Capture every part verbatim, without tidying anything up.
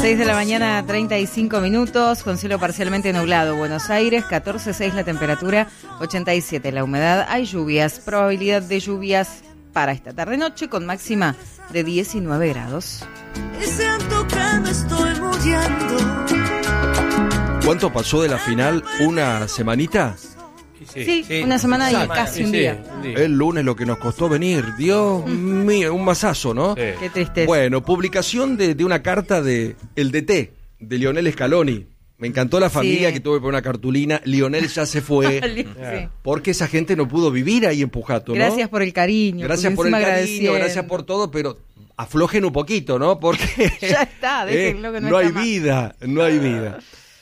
seis de la mañana, treinta y cinco minutos, con cielo parcialmente nublado. Buenos Aires, catorce coma seis la temperatura, ochenta y siete la humedad. Hay lluvias, probabilidad de lluvias para esta tarde-noche con máxima de diecinueve grados. ¿Cuánto pasó de la final? ¿Una semanita? Sí, sí, sí, una semana y casi sí, un, día. Sí, un día. El lunes lo que nos costó venir, Dios mío, un masazo, ¿no? Sí. Qué tristeza. Bueno, publicación de, de una carta de el D T, de Lionel Scaloni. Me encantó la familia, sí, que tuve por una cartulina. Lionel ya se fue. Sí. Porque esa gente no pudo vivir ahí en Pujato, ¿no? Gracias por el cariño. Gracias por el cariño, gracias por todo, pero aflojen un poquito, ¿no? Porque ya está, déjenlo que no, no está hay más. vida, no hay vida.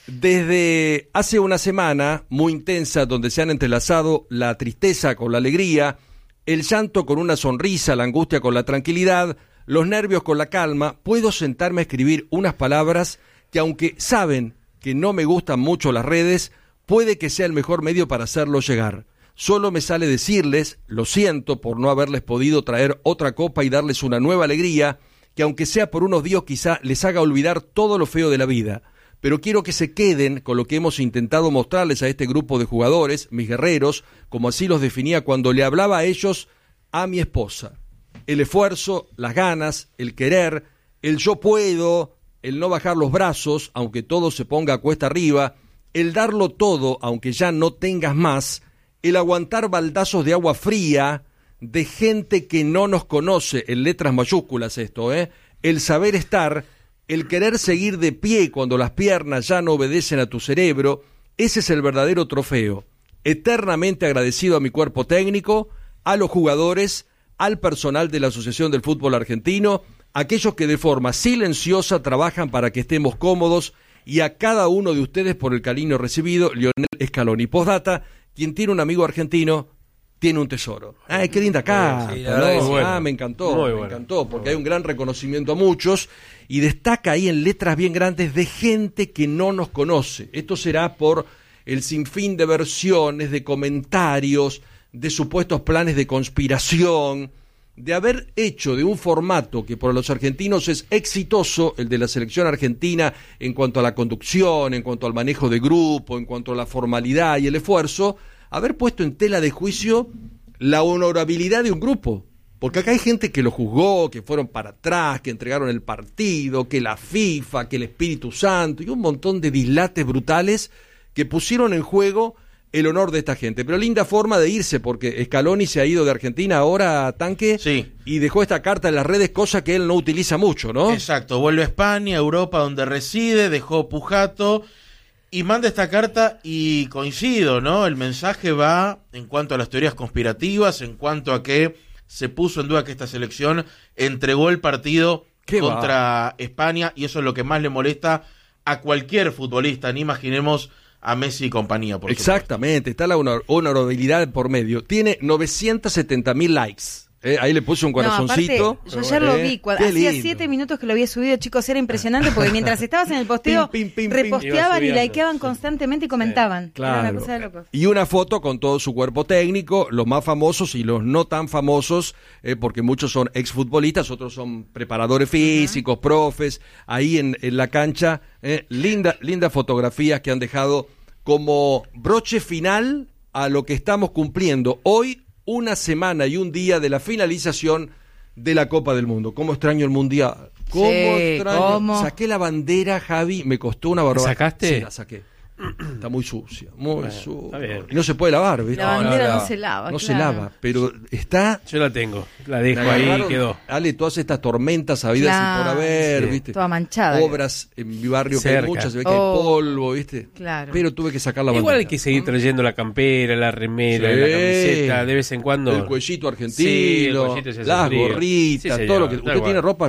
Desde hace una semana muy intensa, donde se han entrelazado la tristeza con la alegría, el llanto con una sonrisa, la angustia con la tranquilidad, los nervios con la calma, puedo sentarme a escribir unas palabras que, aunque saben que no me gustan mucho las redes, puede que sea el mejor medio para hacerlo llegar. Solo me sale decirles, lo siento por no haberles podido traer otra copa y darles una nueva alegría, que aunque sea por unos días quizá les haga olvidar todo lo feo de la vida. Pero quiero que se queden con lo que hemos intentado mostrarles a este grupo de jugadores, mis guerreros, como así los definía cuando le hablaba a ellos, a mi esposa. El esfuerzo, las ganas, el querer, el yo puedo, el no bajar los brazos, aunque todo se ponga cuesta arriba, el darlo todo, aunque ya no tengas más, el aguantar baldazos de agua fría, de gente que no nos conoce, en letras mayúsculas esto, ¿eh? El saber estar, el querer seguir de pie cuando las piernas ya no obedecen a tu cerebro, ese es el verdadero trofeo. Eternamente agradecido a mi cuerpo técnico, a los jugadores, al personal de la Asociación del Fútbol Argentino, aquellos que de forma silenciosa trabajan para que estemos cómodos, y a cada uno de ustedes por el cariño recibido. Lionel Scaloni. Postdata, quien tiene un amigo argentino tiene un tesoro. Ay, qué linda carta, sí, ¿no? Es bueno. Ah, me encantó, Muy me bueno. encantó, porque hay un gran reconocimiento a muchos, y destaca ahí en letras bien grandes de gente que no nos conoce. Esto será por el sinfín de versiones, de comentarios, de supuestos planes de conspiración, de haber hecho de un formato que por los argentinos es exitoso, el de la selección argentina, en cuanto a la conducción, en cuanto al manejo de grupo, en cuanto a la formalidad y el esfuerzo, haber puesto en tela de juicio la honorabilidad de un grupo. Porque acá hay gente que lo juzgó, que fueron para atrás, que entregaron el partido, que la FIFA, que el Espíritu Santo, y un montón de dislates brutales que pusieron en juego el honor de esta gente. Pero linda forma de irse, porque Scaloni se ha ido de Argentina ahora, Tanque, sí, y dejó esta carta en las redes, cosa que él no utiliza mucho, ¿no? Exacto, vuelve a España, Europa, donde reside, dejó Pujato y manda esta carta, y coincido, ¿no? El mensaje va en cuanto a las teorías conspirativas, en cuanto a que se puso en duda que esta selección entregó el partido contra va? España, y eso es lo que más le molesta a cualquier futbolista, ni imaginemos a Messi y compañía, por Exactamente, supuesto. Está la honor, honorabilidad por medio. Tiene novecientos setenta mil likes. Eh, ahí le puse un corazoncito. No, aparte, yo ayer eh, lo vi, cuando, hacía lindo. siete minutos que lo había subido, chicos, era impresionante, porque mientras estabas en el posteo, pim, pim, pim, reposteaban y likeaban constantemente y comentaban. Sí, claro. Era una cosa de locos. Y una foto con todo su cuerpo técnico, los más famosos y los no tan famosos, eh, porque muchos son exfutbolistas, otros son preparadores físicos, uh-huh. profes, ahí en, en la cancha. Eh, linda, lindas fotografías que han dejado como broche final a lo que estamos cumpliendo hoy, una semana y un día de la finalización de la Copa del Mundo. ¿Cómo extraño el Mundial? ¿Cómo sí, extraño? ¿cómo? Saqué la bandera, Javi, me costó una barbaridad. ¿Sacaste? Sí, la saqué. Está muy sucia, muy bueno, sucia. Y no se puede lavar, ¿viste? La bandera no, no, no se lava, No claro. se lava, pero está... Yo la tengo, la dejo la ahí y quedó. Ale, todas estas tormentas habidas claro, y por haber, sí, ¿viste? Toda manchada. Obras en mi barrio Cerca. que hay muchas, se ve oh, que hay polvo, ¿viste? Claro. Pero tuve que sacar la bandera. Igual hay que seguir trayendo la campera, la remera, sí. la camiseta, de vez en cuando. El cuellito argentino, sí, el cuellito las frío. gorritas, Sí, todo lo que... da ¿Usted igual. tiene ropa